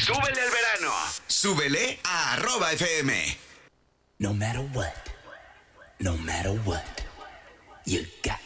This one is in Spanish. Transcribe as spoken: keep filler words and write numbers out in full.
Súbele al verano. Súbele a arroba F M. No matter what, no matter what, you got